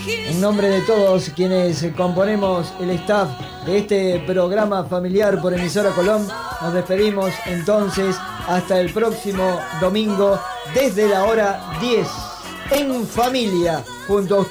En nombre de todos quienes componemos el staff de este programa familiar por Emisora Colón, nos despedimos entonces hasta el próximo domingo desde la hora 10 en familia junto a ustedes.